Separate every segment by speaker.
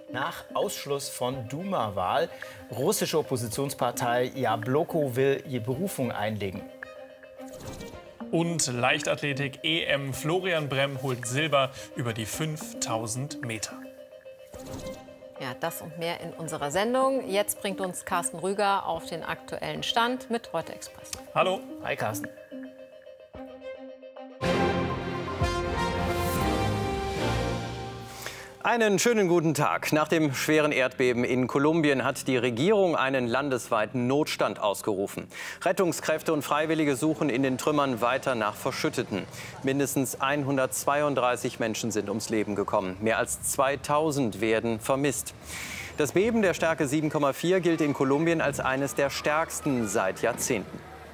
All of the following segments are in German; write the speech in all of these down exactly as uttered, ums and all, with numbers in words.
Speaker 1: Nach Ausschluss von Duma-Wahl, russische Oppositionspartei Jabloko will die Berufung einlegen.
Speaker 2: Und Leichtathletik E M. Florian Bremm holt Silber über die fünftausend Meter.
Speaker 3: Ja, das und mehr in unserer Sendung. Jetzt bringt uns Carsten Rüger auf den aktuellen Stand mit Heute Express.
Speaker 2: Hallo.
Speaker 1: Hi Carsten.
Speaker 4: Einen schönen guten Tag. Nach dem schweren Erdbeben in Kolumbien hat die Regierung einen landesweiten Notstand ausgerufen. Rettungskräfte und Freiwillige suchen in den Trümmern weiter nach Verschütteten. Mindestens hundertzweiunddreißig Menschen sind ums Leben gekommen. Mehr als zweitausend werden vermisst. Das Beben der Stärke sieben Komma vier gilt in Kolumbien als eines der stärksten seit Jahrzehnten.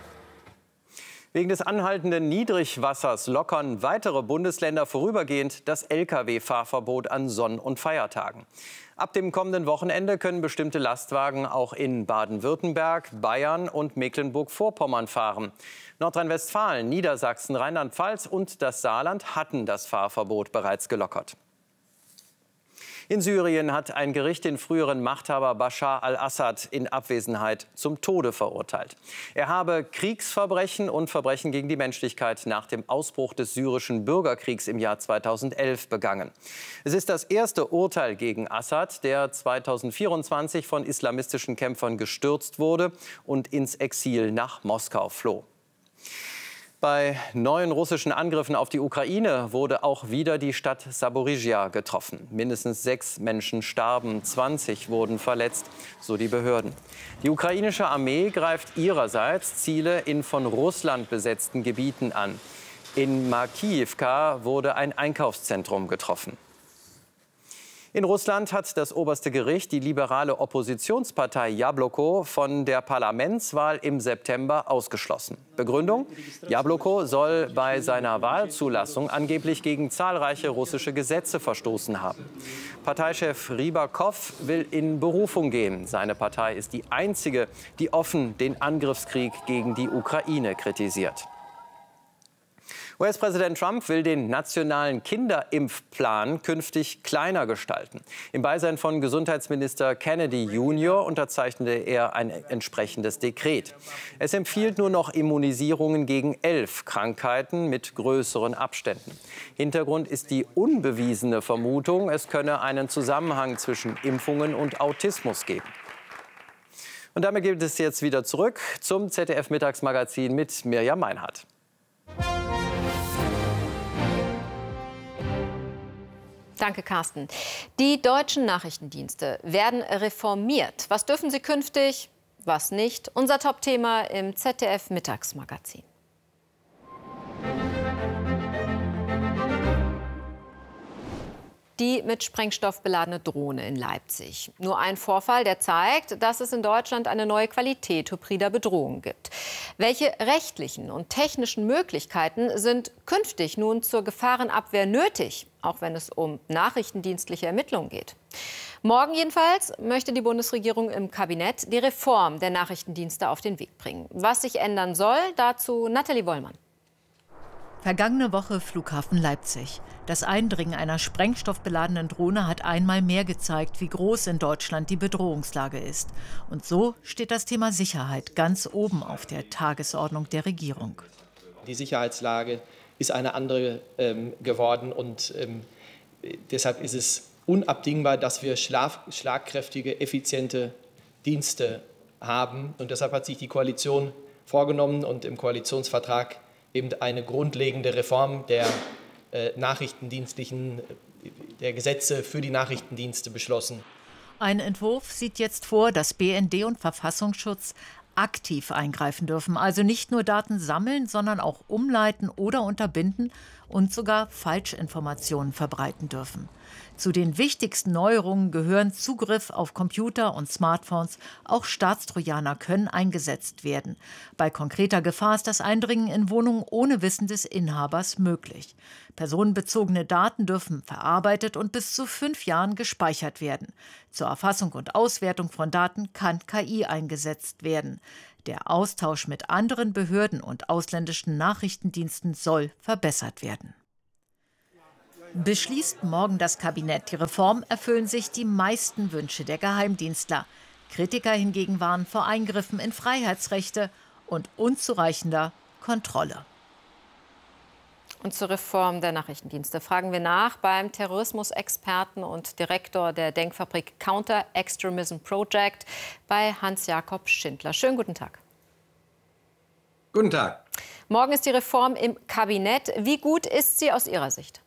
Speaker 4: Wegen des anhaltenden Niedrigwassers lockern weitere Bundesländer vorübergehend das L K W-Fahrverbot an Sonn- und Feiertagen. Ab dem kommenden Wochenende können bestimmte Lastwagen auch in Baden-Württemberg, Bayern und Mecklenburg-Vorpommern fahren. Nordrhein-Westfalen, Niedersachsen, Rheinland-Pfalz und das Saarland hatten das Fahrverbot bereits gelockert. In Syrien hat ein Gericht den früheren Machthaber Bashar al-Assad in Abwesenheit zum Tode verurteilt. Er habe Kriegsverbrechen und Verbrechen gegen die Menschlichkeit nach dem Ausbruch des syrischen Bürgerkriegs im Jahr zweitausendelf begangen. Es ist das erste Urteil gegen Assad, der zweitausendvierundzwanzig von islamistischen Kämpfern gestürzt wurde und ins Exil nach Moskau floh. Bei neuen russischen Angriffen auf die Ukraine wurde auch wieder die Stadt Saporizhia getroffen. Mindestens sechs Menschen starben, zwanzig wurden verletzt, so die Behörden. Die ukrainische Armee greift ihrerseits Ziele in von Russland besetzten Gebieten an. In Makiivka wurde ein Einkaufszentrum getroffen. In Russland hat das oberste Gericht die liberale Oppositionspartei Jabloko von der Parlamentswahl im September ausgeschlossen. Begründung: Jabloko soll bei seiner Wahlzulassung angeblich gegen zahlreiche russische Gesetze verstoßen haben. Parteichef Rybakov will in Berufung gehen. Seine Partei ist die einzige, die offen den Angriffskrieg gegen die Ukraine kritisiert. U S-Präsident Trump will den nationalen Kinderimpfplan künftig kleiner gestalten. Im Beisein von Gesundheitsminister Kennedy Junior unterzeichnete er ein entsprechendes Dekret. Es empfiehlt nur noch Immunisierungen gegen elf Krankheiten mit größeren Abständen. Hintergrund ist die unbewiesene Vermutung, es könne einen Zusammenhang zwischen Impfungen und Autismus geben. Und damit geht es jetzt wieder zurück zum Z D F-Mittagsmagazin mit Mirjam Meinhardt.
Speaker 3: Danke, Carsten. Die deutschen Nachrichtendienste werden reformiert. Was dürfen sie künftig, was nicht? Unser Top-Thema im Z D F-Mittagsmagazin. Die mit Sprengstoff beladene Drohne in Leipzig. Nur ein Vorfall, der zeigt, dass es in Deutschland eine neue Qualität hybrider Bedrohungen gibt. Welche rechtlichen und technischen Möglichkeiten sind künftig nun zur Gefahrenabwehr nötig, auch wenn es um nachrichtendienstliche Ermittlungen geht? Morgen jedenfalls möchte die Bundesregierung im Kabinett die Reform der Nachrichtendienste auf den Weg bringen. Was sich ändern soll, dazu Nathalie Wollmann.
Speaker 5: Vergangene Woche Flughafen Leipzig. Das Eindringen einer sprengstoffbeladenen Drohne hat einmal mehr gezeigt, wie groß in Deutschland die Bedrohungslage ist. Und so steht das Thema Sicherheit ganz oben auf der Tagesordnung der Regierung.
Speaker 6: Die Sicherheitslage ist eine andere ähm, geworden und ähm, deshalb ist es unabdingbar, dass wir schlaf, schlagkräftige, effiziente Dienste haben. Und deshalb hat sich die Koalition vorgenommen und im Koalitionsvertrag eben eine grundlegende Reform der äh, nachrichtendienstlichen, der Gesetze für die Nachrichtendienste beschlossen.
Speaker 5: Ein Entwurf sieht jetzt vor, dass B N D und Verfassungsschutz aktiv eingreifen dürfen, also nicht nur Daten sammeln, sondern auch umleiten oder unterbinden und sogar Falschinformationen verbreiten dürfen. Zu den wichtigsten Neuerungen gehören Zugriff auf Computer und Smartphones. Auch Staatstrojaner können eingesetzt werden. Bei konkreter Gefahr ist das Eindringen in Wohnungen ohne Wissen des Inhabers möglich. Personenbezogene Daten dürfen verarbeitet und bis zu fünf Jahren gespeichert werden. Zur Erfassung und Auswertung von Daten kann K I eingesetzt werden. Der Austausch mit anderen Behörden und ausländischen Nachrichtendiensten soll verbessert werden. Beschließt morgen das Kabinett die Reform, erfüllen sich die meisten Wünsche der Geheimdienstler. Kritiker hingegen warnen vor Eingriffen in Freiheitsrechte und unzureichender Kontrolle.
Speaker 3: Und zur Reform der Nachrichtendienste fragen wir nach beim Terrorismusexperten und Direktor der Denkfabrik Counter Extremism Project bei Hans-Jakob Schindler. Schönen guten Tag.
Speaker 7: Guten Tag.
Speaker 3: Morgen ist die Reform im Kabinett. Wie gut ist sie aus Ihrer Sicht?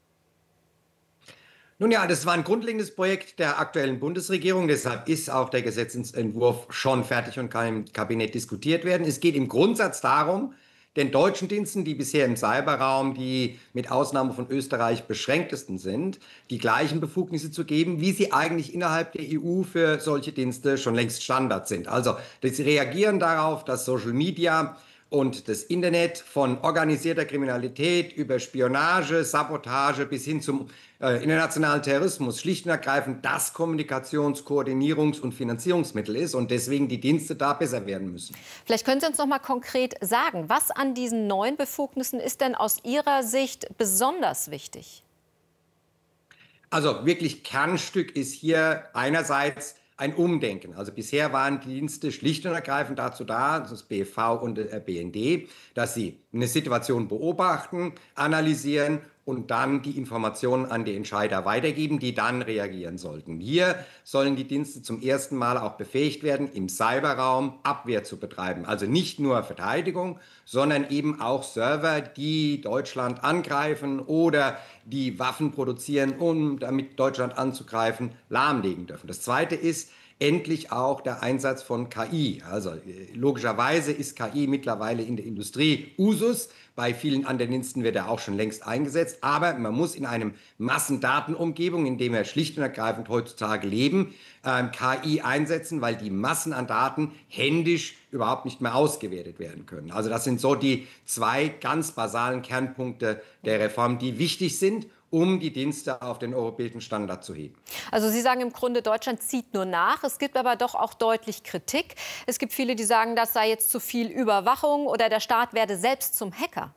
Speaker 7: Nun ja, das war ein grundlegendes Projekt der aktuellen Bundesregierung. Deshalb ist auch der Gesetzentwurf schon fertig und kann im Kabinett diskutiert werden. Es geht im Grundsatz darum, den deutschen Diensten, die bisher im Cyberraum, die mit Ausnahme von Österreich beschränktesten sind, die gleichen Befugnisse zu geben, wie sie eigentlich innerhalb der E U für solche Dienste schon längst Standard sind. Also, sie reagieren darauf, dass Social Media und das Internet von organisierter Kriminalität über Spionage, Sabotage bis hin zum äh, internationalen Terrorismus schlicht und ergreifend das Kommunikations-, Koordinierungs- und Finanzierungsmittel ist und deswegen die Dienste da besser werden müssen.
Speaker 3: Vielleicht können Sie uns noch mal konkret sagen, was an diesen neuen Befugnissen ist denn aus Ihrer Sicht besonders wichtig?
Speaker 7: Also wirklich Kernstück ist hier einerseits ein Umdenken. Also bisher waren die Dienste schlicht und ergreifend dazu da, das B F V und der B N D, dass sie eine Situation beobachten, analysieren und dann die Informationen an die Entscheider weitergeben, die dann reagieren sollten. Hier sollen die Dienste zum ersten Mal auch befähigt werden, im Cyberraum Abwehr zu betreiben. Also nicht nur Verteidigung, sondern eben auch Server, die Deutschland angreifen oder die Waffen produzieren, um damit Deutschland anzugreifen, lahmlegen dürfen. Das Zweite ist endlich auch der Einsatz von K I. Also logischerweise ist K I mittlerweile in der Industrie Usus. Bei vielen anderen Diensten wird er auch schon längst eingesetzt. Aber man muss in einem Massendatenumgebung, in dem wir schlicht und ergreifend heutzutage leben, ähm, K I einsetzen, weil die Massen an Daten händisch überhaupt nicht mehr ausgewertet werden können. Also das sind so die zwei ganz basalen Kernpunkte der Reform, die wichtig sind, um die Dienste auf den europäischen Standard zu heben.
Speaker 3: Also Sie sagen im Grunde, Deutschland zieht nur nach. Es gibt aber doch auch deutlich Kritik. Es gibt viele, die sagen, das sei jetzt zu viel Überwachung oder der Staat werde selbst zum Hacker.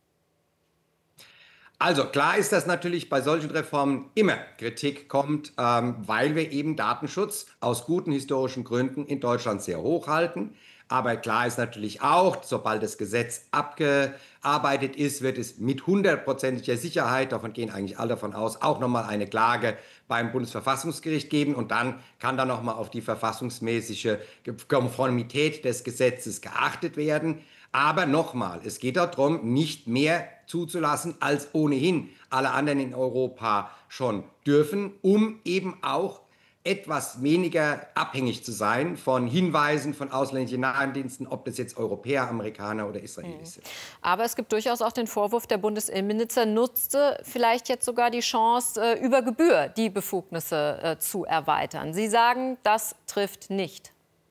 Speaker 7: Also klar ist, dass natürlich bei solchen Reformen immer Kritik kommt, ähm, weil wir eben Datenschutz aus guten historischen Gründen in Deutschland sehr hoch halten. Aber klar ist natürlich auch, sobald das Gesetz abgearbeitet ist, wird es mit hundertprozentiger Sicherheit, davon gehen eigentlich alle davon aus, auch nochmal eine Klage beim Bundesverfassungsgericht geben. Und dann kann dann nochmal auf die verfassungsmäßige Konformität des Gesetzes geachtet werden. Aber nochmal, es geht darum, nicht mehr zuzulassen, als ohnehin alle anderen in Europa schon dürfen, um eben auch etwas weniger abhängig zu sein von Hinweisen von ausländischen Nachrichtendiensten, ob das jetzt Europäer, Amerikaner oder Israelis sind.
Speaker 3: Aber es gibt durchaus auch den Vorwurf, der Bundesinnenminister nutzte vielleicht jetzt sogar die Chance, über Gebühr die Befugnisse zu erweitern. Sie sagen, das trifft nicht.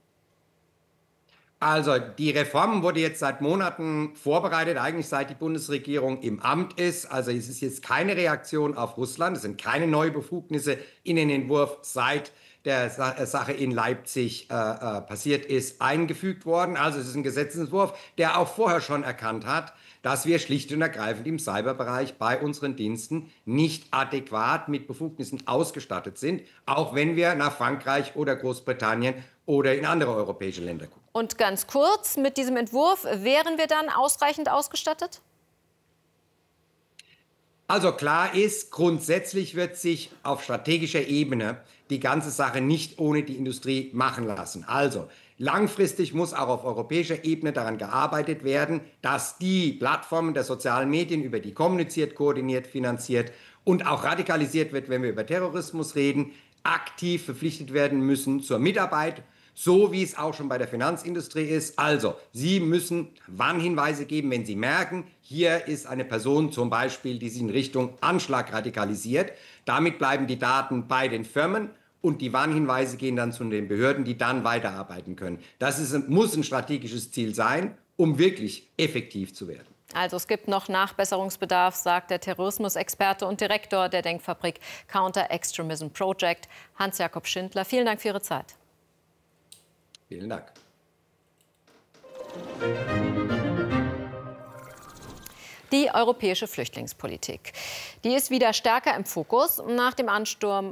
Speaker 7: Also die Reform wurde jetzt seit Monaten vorbereitet, eigentlich seit die Bundesregierung im Amt ist. Also es ist jetzt keine Reaktion auf Russland, es sind keine neuen Befugnisse in den Entwurf seit der Sache in Leipzig äh, äh, passiert ist, eingefügt worden. Also es ist ein Gesetzentwurf, der auch vorher schon erkannt hat, dass wir schlicht und ergreifend im Cyberbereich bei unseren Diensten nicht adäquat mit Befugnissen ausgestattet sind, auch wenn wir nach Frankreich oder Großbritannien oder in andere europäische Länder gucken.
Speaker 3: Und ganz kurz, mit diesem Entwurf wären wir dann ausreichend ausgestattet?
Speaker 7: Also klar ist, grundsätzlich wird sich auf strategischer Ebene die ganze Sache nicht ohne die Industrie machen lassen. Also langfristig muss auch auf europäischer Ebene daran gearbeitet werden, dass die Plattformen der sozialen Medien, über die kommuniziert, koordiniert, finanziert und auch radikalisiert wird, wenn wir über Terrorismus reden, aktiv verpflichtet werden müssen zur Mitarbeit, so wie es auch schon bei der Finanzindustrie ist. Also, Sie müssen Warnhinweise geben, wenn Sie merken, hier ist eine Person zum Beispiel, die sich in Richtung Anschlag radikalisiert. Damit bleiben die Daten bei den Firmen und die Warnhinweise gehen dann zu den Behörden, die dann weiterarbeiten können. Das ist, muss ein strategisches Ziel sein, um wirklich effektiv zu werden.
Speaker 3: Also es gibt noch Nachbesserungsbedarf, sagt der Terrorismusexperte und Direktor der Denkfabrik Counter Extremism Project, Hans-Jakob Schindler. Vielen Dank für Ihre Zeit.
Speaker 7: Vielen Dank.
Speaker 3: Die europäische Flüchtlingspolitik. Die ist wieder stärker im Fokus nach dem Ansturm